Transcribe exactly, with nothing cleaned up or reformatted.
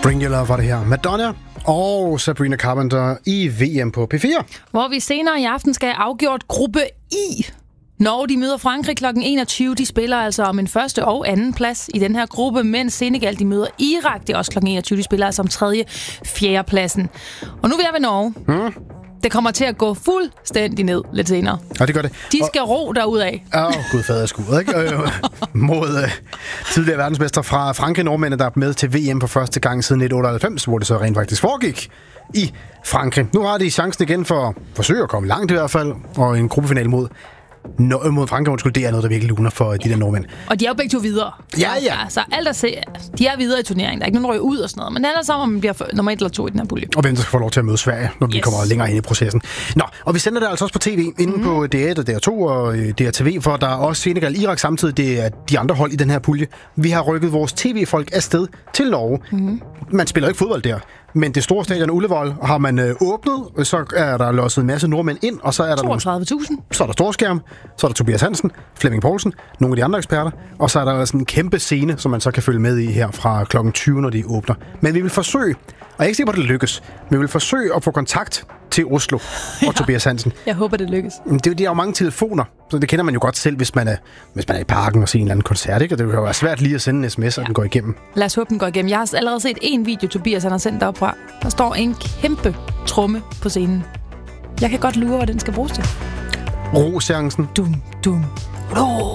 Bring Your Love var det her. Madonna og Sabrina Carpenter i V M på P fire. Hvor vi senere i aften skal have afgjort gruppe I. Norge, de møder Frankrig klokken enogtyve. De spiller altså om en første og anden plads i den her gruppe, mens Senegal, de møder Irak. Det er også klokken enogtyve. De spiller altså om tredje, fjerde pladsen. Og nu er vi ved Norge. Hmm. Det kommer til at gå fuldstændig ned lidt senere. Ja, det gør det. De skal og... ro derudad. Åh, oh, gud fader skud, ikke? Mod uh, tidligere verdensmester fra Frankrig, nordmændene, der er med til V M for første gang siden nitten otteoghalvfems, hvor det så rent faktisk foregik i Frankrig. Nu har de chancen igen for at forsøge at komme langt i hvert fald, og en gruppefinal mod Nå, mod Frankrig, undskyld, det er noget, der virkelig luner for de der nordmænd. Og de er jo begge to videre. Ja, ja. Altså, alt at se, de er videre i turneringen. Der er ikke nogen, der ryger ud og sådan noget. Men det handler sammen om, man bliver nummer et eller to i den her pulje. Og hvem der skal få lov til at møde Sverige, når yes. vi kommer længere ind i processen. Nå, og vi sender det altså også på tv, inde mm. på D et og D R to og D R T V, for der er også Senegal Irak samtidig. Det er de andre hold i den her pulje. Vi har rykket vores tv-folk afsted til Norge. Mm. Man spiller ikke fodbold der. Men det store stadion Ullevål har man øh, åbnet, så er der losset en masse nordmænd ind, og så er der toogtredive tusind. Så er der storskærm, så er der Tobias Hansen, Flemming Poulsen, nogle af de andre eksperter, og så er der sådan en kæmpe scene, som man så kan følge med i her fra klokken tyve, når de åbner. Men vi vil forsøge, og jeg er ikke sikker på, at det lykkes, men vi vil forsøge at få kontakt til Oslo og ja, Tobias Hansen. Jeg håber, det lykkes. Det, det er jo mange telefoner, så det kender man jo godt selv, hvis man er, hvis man er i parken og ser en eller anden koncert, ikke? Og det vil jo være svært lige at sende en sms, og ja. den går igennem. Lad os håbe, den går igennem. Jeg har allerede set en video, Tobias han har sendt derop fra. Der står en kæmpe tromme på scenen. Jeg kan godt lure, hvad den skal bruges til. Ro-seancen. Dum, dum, ro.